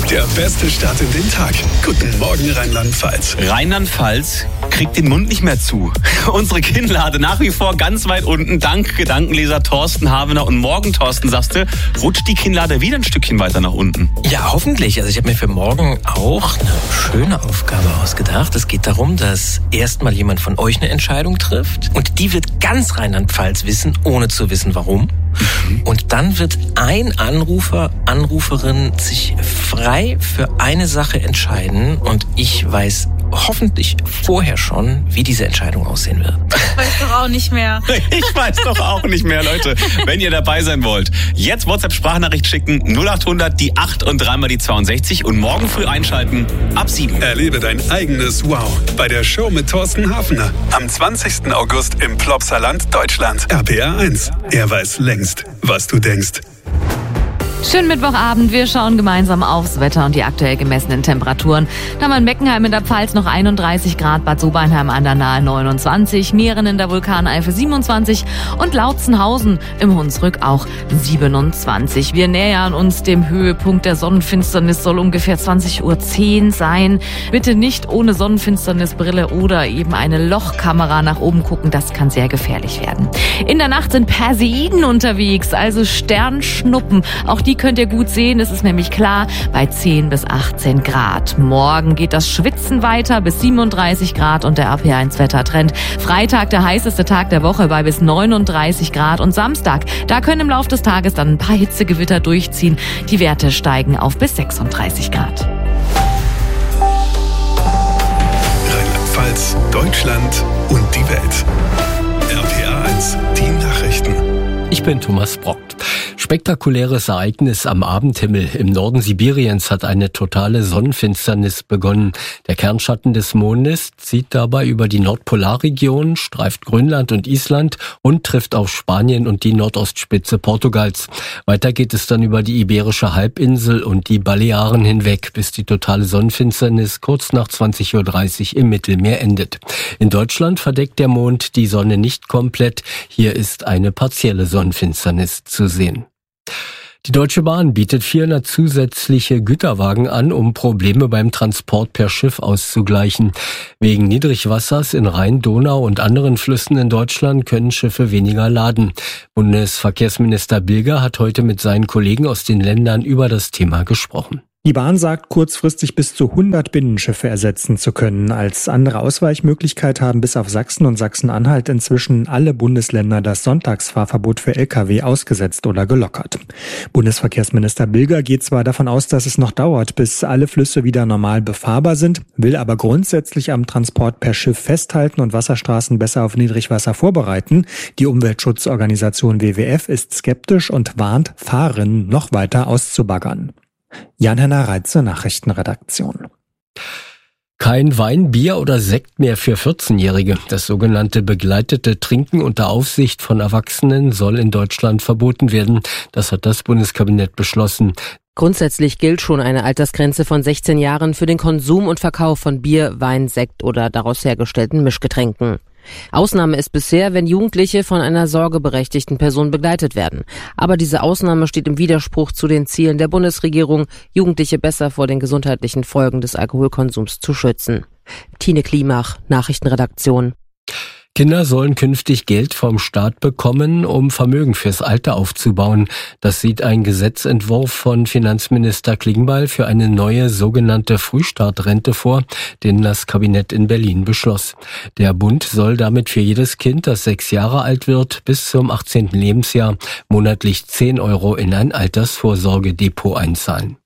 Der beste Start in den Tag. Guten Morgen Rheinland-Pfalz. Rheinland-Pfalz kriegt den Mund nicht mehr zu. Unsere Kinnlade nach wie vor ganz weit unten. Dank Gedankenleser Thorsten Havener. Und morgen, Thorsten, sagst du, rutscht die Kinnlade wieder ein Stückchen weiter nach unten. Ja, hoffentlich. Also ich habe mir für morgen auch eine schöne Aufgabe ausgedacht. Es geht darum, dass erstmal jemand von euch eine Entscheidung trifft. Und die wird ganz Rheinland-Pfalz wissen, ohne zu wissen, warum. Und dann wird ein Anrufer, Anruferin sich frei für eine Sache entscheiden. Und ich weiß hoffentlich vorher schon, wie diese Entscheidung aussehen wird. Ich weiß doch auch nicht mehr. Ich weiß doch auch nicht mehr, Leute. Wenn ihr dabei sein wollt, jetzt WhatsApp-Sprachnachricht schicken, 0800 die 8 und 3 mal die 62 und morgen früh einschalten, ab 7. Erlebe dein eigenes Wow bei der Show mit Thorsten Havener. Am 20. August im Plopsaland, Deutschland. RPR 1. Er weiß längst, was du denkst. Schönen Mittwochabend, wir schauen gemeinsam aufs Wetter und die aktuell gemessenen Temperaturen. Da haben wir in Meckenheim in der Pfalz noch 31 Grad, Bad Sobernheim an der Nahe 29, Mähren in der Vulkaneifel 27 und Lautzenhausen im Hunsrück auch 27. Wir nähern uns dem Höhepunkt der Sonnenfinsternis, soll ungefähr 20:10 Uhr sein. Bitte nicht ohne Sonnenfinsternisbrille oder eben eine Lochkamera nach oben gucken, das kann sehr gefährlich werden. In der Nacht sind Perseiden unterwegs, also Sternschnuppen. Auch die könnt ihr gut sehen, es ist nämlich klar, bei 10 bis 18 Grad. Morgen geht das Schwitzen weiter bis 37 Grad und der RPR1 Wettertrend. Freitag der heißeste Tag der Woche bei bis 39 Grad und Samstag, da können im Laufe des Tages dann ein paar Hitzegewitter durchziehen. Die Werte steigen auf bis 36 Grad. Rheinland-Pfalz, Deutschland und die Welt. RPR 1, die Nachrichten. Ich bin Thomas Brockt. Spektakuläres Ereignis am Abendhimmel. Im Norden Sibiriens hat eine totale Sonnenfinsternis begonnen. Der Kernschatten des Mondes zieht dabei über die Nordpolarregion, streift Grönland und Island und trifft auf Spanien und die Nordostspitze Portugals. Weiter geht es dann über die Iberische Halbinsel und die Balearen hinweg, bis die totale Sonnenfinsternis kurz nach 20:30 Uhr im Mittelmeer endet. In Deutschland verdeckt der Mond die Sonne nicht komplett. Hier ist eine partielle Sonnenfinsternis zu sehen. Die Deutsche Bahn bietet 400 zusätzliche Güterwagen an, um Probleme beim Transport per Schiff auszugleichen. Wegen Niedrigwassers in Rhein, Donau und anderen Flüssen in Deutschland können Schiffe weniger laden. Bundesverkehrsminister Bilger hat heute mit seinen Kollegen aus den Ländern über das Thema gesprochen. Die Bahn sagt, kurzfristig bis zu 100 Binnenschiffe ersetzen zu können. Als andere Ausweichmöglichkeit haben bis auf Sachsen und Sachsen-Anhalt inzwischen alle Bundesländer das Sonntagsfahrverbot für Lkw ausgesetzt oder gelockert. Bundesverkehrsminister Bilger geht zwar davon aus, dass es noch dauert, bis alle Flüsse wieder normal befahrbar sind, will aber grundsätzlich am Transport per Schiff festhalten und Wasserstraßen besser auf Niedrigwasser vorbereiten. Die Umweltschutzorganisation WWF ist skeptisch und warnt, Fahrerinnen noch weiter auszubaggern. Jan-Henner Reitze, Nachrichtenredaktion. Kein Wein, Bier oder Sekt mehr für 14-Jährige. Das sogenannte begleitete Trinken unter Aufsicht von Erwachsenen soll in Deutschland verboten werden. Das hat das Bundeskabinett beschlossen. Grundsätzlich gilt schon eine Altersgrenze von 16 Jahren für den Konsum und Verkauf von Bier, Wein, Sekt oder daraus hergestellten Mischgetränken. Ausnahme ist bisher, wenn Jugendliche von einer sorgeberechtigten Person begleitet werden. Aber diese Ausnahme steht im Widerspruch zu den Zielen der Bundesregierung, Jugendliche besser vor den gesundheitlichen Folgen des Alkoholkonsums zu schützen. Tine Klimach, Nachrichtenredaktion. Kinder sollen künftig Geld vom Staat bekommen, um Vermögen fürs Alter aufzubauen. Das sieht ein Gesetzentwurf von Finanzminister Klingbeil für eine neue sogenannte Frühstartrente vor, den das Kabinett in Berlin beschloss. Der Bund soll damit für jedes Kind, das 6 Jahre alt wird, bis zum 18. Lebensjahr monatlich 10 € in ein Altersvorsorgedepot einzahlen.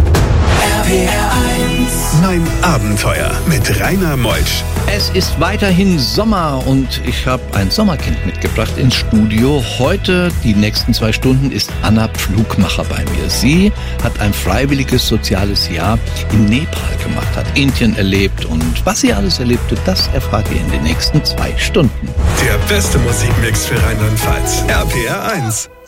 Mein Abenteuer mit Rainer Meutsch. Es ist weiterhin Sommer und ich habe ein Sommerkind mitgebracht ins Studio. Heute, die nächsten 2 Stunden, ist Anna Pflugmacher bei mir. Sie hat ein freiwilliges soziales Jahr in Nepal gemacht, hat Indien erlebt und was sie alles erlebte, das erfahrt ihr in den nächsten 2 Stunden. Der beste Musikmix für Rheinland-Pfalz. RPR 1.